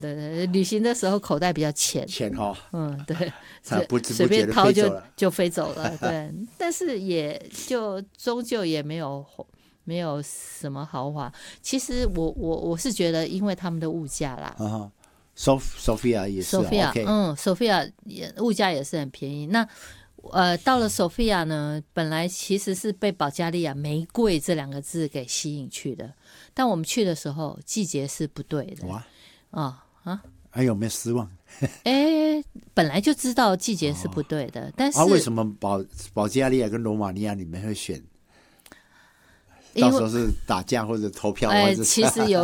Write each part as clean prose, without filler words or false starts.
对，旅行的时候口袋比较浅，对，随便掏就飞走了，对，但是也就终究也没有什么豪华。其实我是觉得，因为他们的物价啦 ，Sofia 也是 ，Sofia 物价也是很便宜。那到了 Sofia 呢，本来其实是被保加利亚玫瑰这2个字给吸引去的，但我们去的时候季节是不对的。哇还有没有失望？ 本来就知道季节是不对的，但是为什么保加利亚跟罗马尼亚你们会选？到时候是打架或者投票， 其实有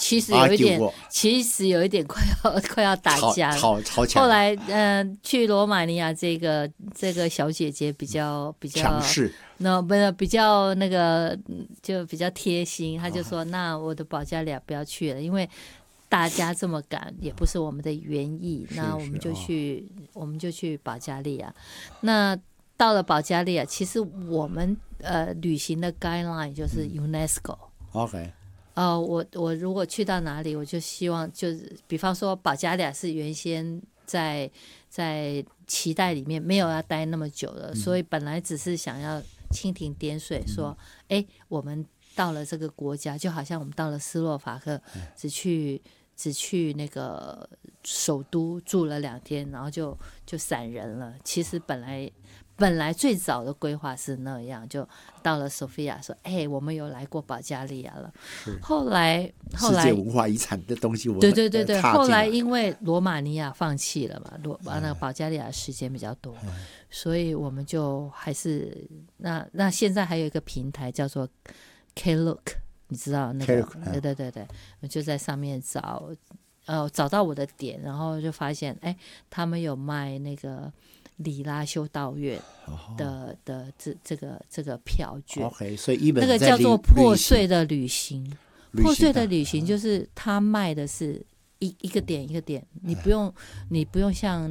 一点快要打架了， 吵起来。 后来去罗马尼亚这个小姐姐比较强势， 比较那个就比较贴心，她就说：“那我的保加利亚不要去了，因为大家这么赶也不是我们的原意，那我们就去保加利亚。那到了保加利亚，其实我们旅行的 guideline 就是 UNESCO。OK。我如果去到哪里，我就希望就是比方说保加利亚是原先在期待里面没有要待那么久了，所以本来只是想要蜻蜓点水说，我们到了这个国家，就好像我们到了斯洛伐克，只去那个首都住了2天，然后就散人了。其实本来最早的规划是那样，就到了 Sofia 说：“我们有来过保加利亚了。”后来世界文化遗产的东西我们对，后来因为罗马尼亚放弃了嘛，那个保加利亚时间比较多，所以我们就还是那现在还有一个平台叫做 Klook。你知道那个对，我就在上面找到我的点，然后就发现他们有卖那个里拉修道院的这个票券。 所以那个叫做破碎的旅行。破碎的旅行就是他卖的是一个点一个点，你不用像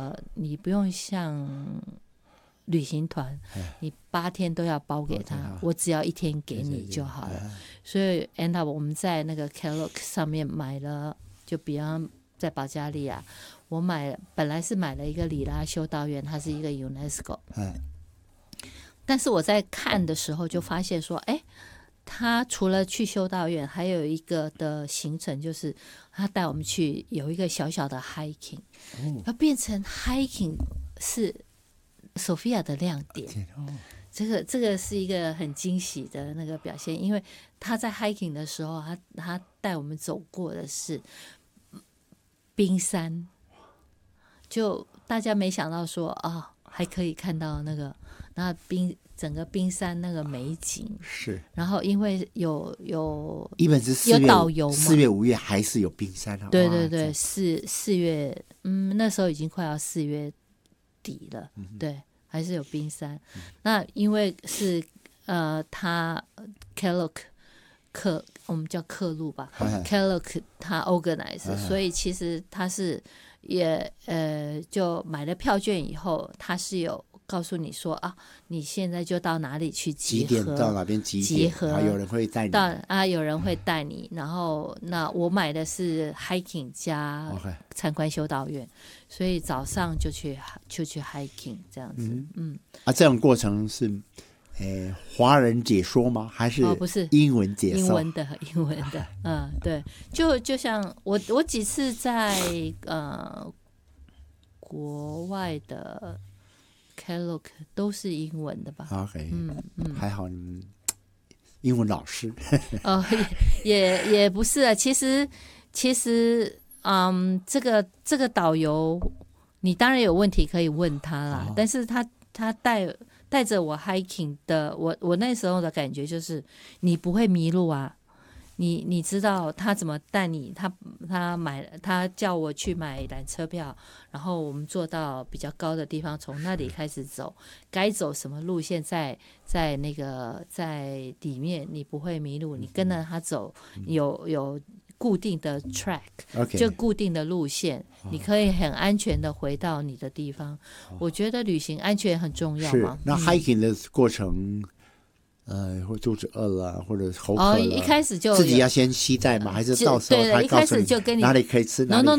旅行团你8天都要包给他，我只要1天给你就好了。所以 end up 我们在那个 Klook 上面买了，就比方在保加利亚，我本来是买了一个里拉修道院，它是一个 UNESCO。但是我在看的时候就发现说，他除了去修道院，还有一个的行程就是他带我们去有一个小小的 hiking，要变成 hiking 是Sofia 的亮点。这个是一个很惊喜的那个表现，因为他在 hiking 的时候，他带我们走过的是冰山，就大家没想到说还可以看到那个整个冰山那个美景。 是， 然后因为有一本是有导游嘛 ，4月5月还是有冰山啊。 对，4月那时候已经快要4月底了，对，还是有冰山。那因为是他 Klook 我们叫克路吧，Klook 他 organize， 所以其实他是也就买了票券以后，他是有告诉你说你现在就到哪里去集合， 几点到哪边集合，有人会带你有人会带你。然后那我买的是 hiking 加参观修道院，所以早上就去 hiking 这样子。 这种过程是华人解说吗？还是不是英文解说？ 英文的对，就像我几次在国外的 Klook 都是英文的吧。 OK， 还好你们英文老师。 也不是啊，其实这个导游你当然有问题可以问他啦，但是他带着我 hiking 的，我那时候的感觉就是你不会迷路啊，你知道他怎么带你，他叫我去买缆车票，然后我们坐到比较高的地方，从那里开始走，该走什么路线在那个在里面，你不会迷路，你跟着他走，有固定的 track， 就固定的路线，你可以很安全的回到你的地方。我觉得旅行安全很重要嘛。 是，那 hiking 的过程或肚子饿了，或者口渴了， 一开始就自己要先携带吗？还是到时候他对，一开告诉你始就跟你哪里可以吃，哪里